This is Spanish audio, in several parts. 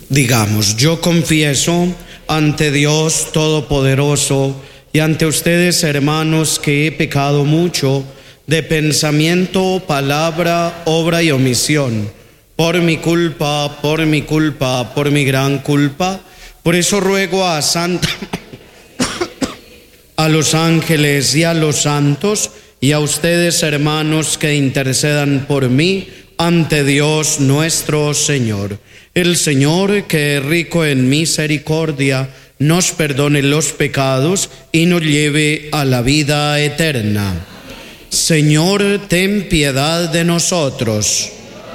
Digamos, yo confieso ante Dios Todopoderoso y ante ustedes, hermanos, que he pecado mucho de pensamiento, palabra, obra y omisión, por mi culpa, por mi gran culpa. Por eso ruego a Santa, a los ángeles y a los santos, y a ustedes, hermanos, que intercedan por mí ante Dios nuestro Señor. El Señor, que es rico en misericordia, nos perdone los pecados y nos lleve a la vida eterna. Señor, ten piedad de nosotros.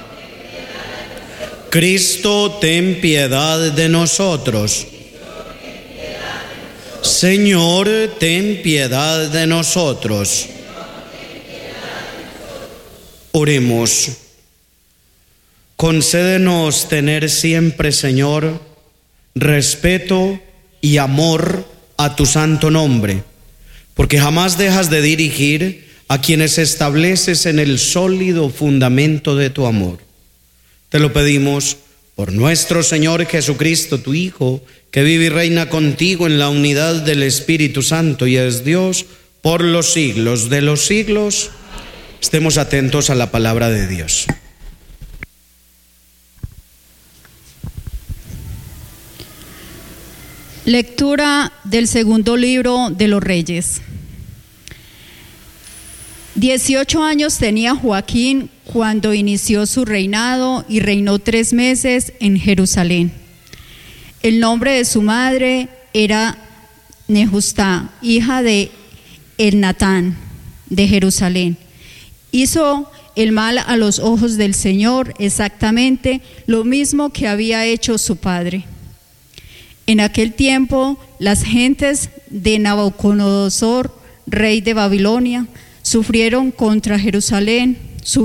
Cristo, ten piedad de nosotros. Señor, ten piedad de nosotros. Oremos. Concédenos tener siempre, Señor, respeto y amor a tu santo nombre, porque jamás dejas de dirigir a quienes estableces en el sólido fundamento de tu amor. Te lo pedimos por nuestro Señor Jesucristo, tu Hijo, que vive y reina contigo en la unidad del Espíritu Santo y es Dios por los siglos de los siglos. Estemos atentos a la palabra de Dios. Lectura del segundo libro de los Reyes. 18 años tenía Joaquín cuando inició su reinado y reinó 3 meses en Jerusalén. El nombre de su madre era Nehustá, hija de Elnatán, de Jerusalén. Hizo el mal a los ojos del Señor, exactamente lo mismo que había hecho su padre. En aquel tiempo, las gentes de Nabucodonosor, rey de Babilonia, subieron contra Jerusalén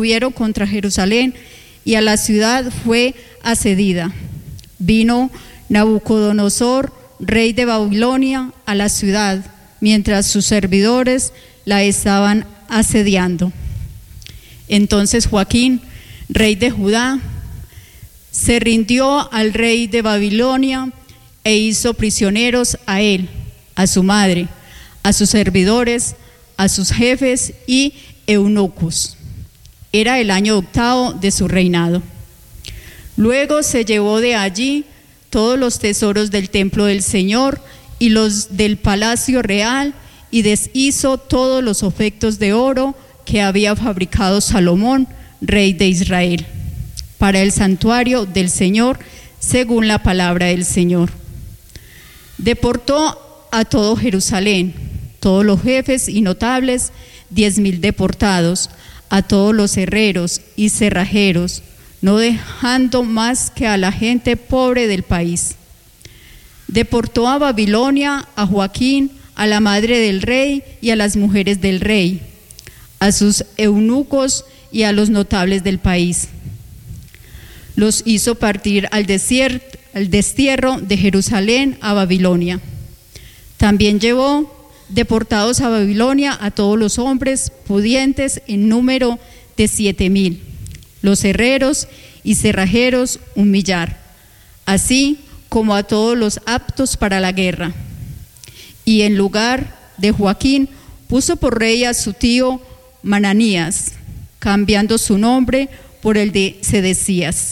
y a la ciudad fue asedida. Vino Nabucodonosor, rey de Babilonia, a la ciudad, mientras sus servidores la estaban asediando. Entonces Joaquín, rey de Judá, se rindió al rey de Babilonia e hizo prisioneros a él, a su madre, a sus servidores, a sus jefes y eunucos. Era el año 8º de su reinado. Luego se llevó de allí todos los tesoros del templo del Señor y los del palacio real, y deshizo todos los objetos de oro que había fabricado Salomón, rey de Israel, para el santuario del Señor, según la palabra del Señor. Deportó a todo Jerusalén, todos los jefes y notables, 10,000 deportados, a todos los herreros y cerrajeros, no dejando más que a la gente pobre del país. Deportó a Babilonia a Joaquín, a la madre del rey y a las mujeres del rey, a sus eunucos y a los notables del país. Los hizo partir al destierro de Jerusalén a Babilonia. También llevó deportados a Babilonia a todos los hombres pudientes en número de 7,000, los herreros y cerrajeros 1,000,000, así como a todos los aptos para la guerra. Y en lugar de Joaquín puso por rey a su tío Mananías, cambiando su nombre por el de Sedecías.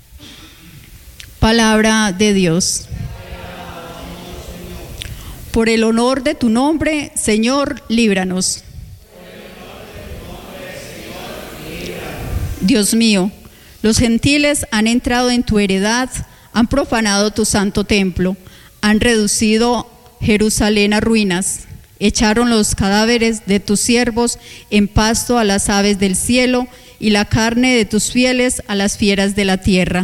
Palabra de Dios. Por el honor de tu nombre, Señor, líbranos. Dios mío, los gentiles han entrado en tu heredad, han profanado tu santo templo, han reducido Jerusalén a ruinas, echaron los cadáveres de tus siervos en pasto a las aves del cielo y la carne de tus fieles a las fieras de la tierra.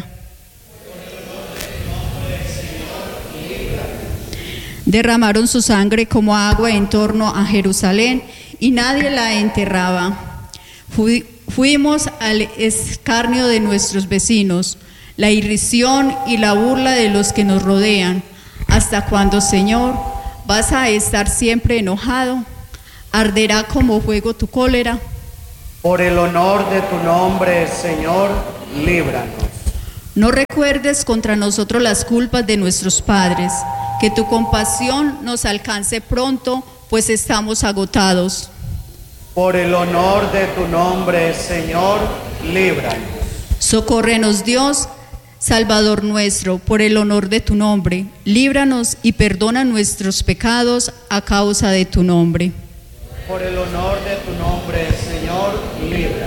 Derramaron su sangre como agua en torno a Jerusalén y nadie la enterraba. Fuimos al escarnio de nuestros vecinos, la irrisión y la burla de los que nos rodean. ¿Hasta cuándo, Señor, vas a estar siempre enojado? ¿Arderá como fuego tu cólera? Por el honor de tu nombre, Señor, líbranos. No recuerdes contra nosotros las culpas de nuestros padres, que tu compasión nos alcance pronto, pues estamos agotados. Por el honor de tu nombre, Señor, líbranos. Socórrenos, Dios, Salvador nuestro, por el honor de tu nombre, líbranos y perdona nuestros pecados a causa de tu nombre. Por el honor de tu nombre, Señor, líbranos.